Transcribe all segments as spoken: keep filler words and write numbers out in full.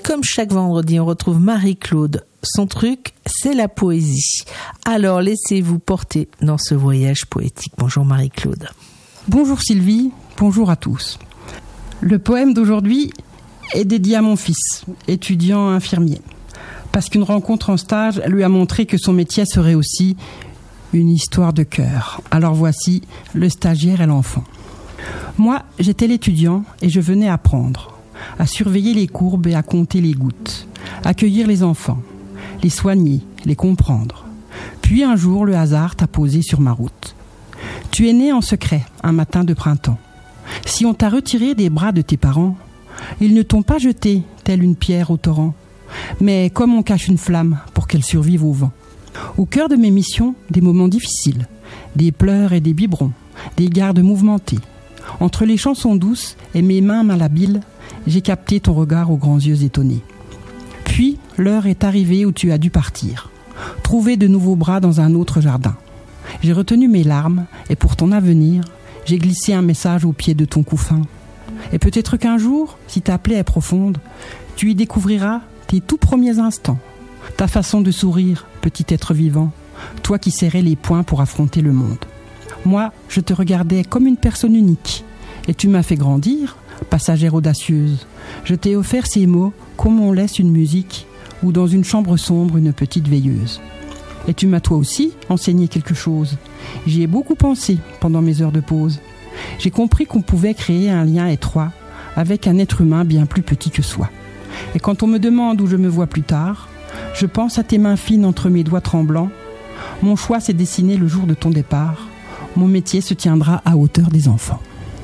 Comme chaque vendredi, on retrouve Marie-Claude. Son truc, c'est la poésie. Alors, laissez-vous porter dans ce voyage poétique. Bonjour Marie-Claude. Bonjour Sylvie, bonjour à tous. Le poème d'aujourd'hui est dédié à mon fils, étudiant infirmier. Parce qu'une rencontre en stage lui a montré que son métier serait aussi une histoire de cœur. Alors voici le stagiaire et l'enfant. Moi, j'étais l'étudiant et je venais apprendre, à surveiller les courbes et à compter les gouttes, accueillir les enfants, les soigner, les comprendre. Puis un jour, le hasard t'a posé sur ma route. Tu es né en secret, un matin de printemps. Si on t'a retiré des bras de tes parents, ils ne t'ont pas jeté, telle une pierre au torrent, mais comme on cache une flamme pour qu'elle survive au vent. Au cœur de mes missions, des moments difficiles, des pleurs et des biberons, des gardes mouvementés. Entre les chansons douces et mes mains malhabiles, j'ai capté ton regard aux grands yeux étonnés. Puis, l'heure est arrivée où tu as dû partir, trouver de nouveaux bras dans un autre jardin. J'ai retenu mes larmes et pour ton avenir, j'ai glissé un message au pied de ton couffin. Et peut-être qu'un jour, si ta plaie est profonde, tu y découvriras tes tout premiers instants, ta façon de sourire, petit être vivant, toi qui serrais les poings pour affronter le monde. Moi, je te regardais comme une personne unique, et tu m'as fait grandir, passagère audacieuse. Je t'ai offert ces mots comme on laisse une musique, ou dans une chambre sombre une petite veilleuse. Et tu m'as toi aussi enseigné quelque chose. J'y ai beaucoup pensé pendant mes heures de pause. J'ai compris qu'on pouvait créer un lien étroit avec un être humain bien plus petit que soi. Et quand on me demande où je me vois plus tard, je pense à tes mains fines entre mes doigts tremblants. Mon choix s'est dessiné le jour de ton départ. Mon métier se tiendra à hauteur des enfants.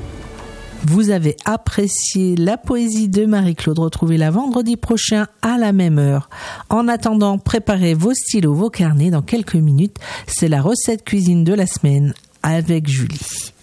Vous avez apprécié la poésie de Marie-Claude. Retrouvez-la vendredi prochain à la même heure. En attendant, préparez vos stylos, vos carnets. Dans quelques minutes, c'est la recette cuisine de la semaine avec Julie.